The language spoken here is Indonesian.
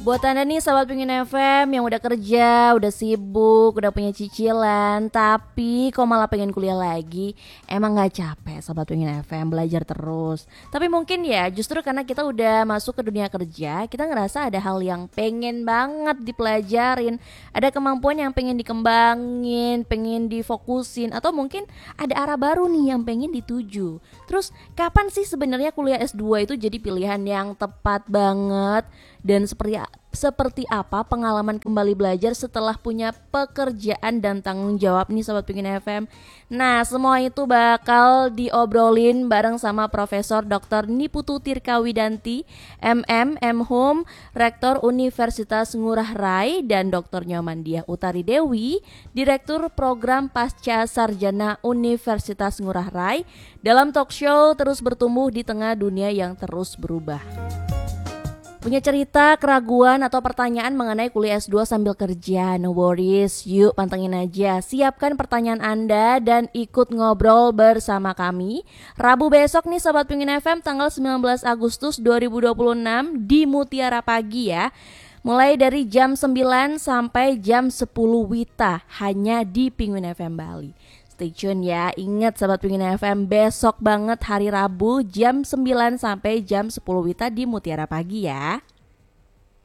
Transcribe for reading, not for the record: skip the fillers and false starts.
Buat Anda nih sahabat Pengen FM yang udah kerja, udah sibuk, udah punya cicilan, tapi kok malah pengen kuliah lagi. Emang gak capek sahabat Pengen FM belajar terus. Tapi mungkin ya justru karena kita udah masuk ke dunia kerja, kita ngerasa ada hal yang pengen banget dipelajarin. Ada kemampuan yang pengen dikembangin, pengen difokusin, atau mungkin ada arah baru nih yang pengen dituju. Terus kapan sih sebenarnya kuliah S2 itu jadi pilihan yang tepat banget? Dan seperti apa pengalaman kembali belajar setelah punya pekerjaan dan tanggung jawab nih Sobat Pengen FM. Nah, semua itu bakal diobrolin bareng sama Profesor Dr. Niputu Tirkawidanti, MM, M.Hum, Rektor Universitas Ngurah Rai, dan Dr. Nyomandiah Utari Dewi, Direktur Program Pasca Sarjana Universitas Ngurah Rai, dalam talk show terus bertumbuh di tengah dunia yang terus berubah. Punya cerita, keraguan, atau pertanyaan mengenai kuliah S2 sambil kerja? No worries, yuk pantengin aja. Siapkan pertanyaan Anda dan ikut ngobrol bersama kami. Rabu besok nih Sobat Pengen FM tanggal 19 Agustus 2026 di Mutiara Pagi ya. Mulai dari jam 9 sampai jam 10 WITA hanya di Penguin FM Bali. Stay tune ya, ingat Sobat Pengen FM besok banget hari Rabu jam 9 sampai jam 10 WITA di Mutiara Pagi ya.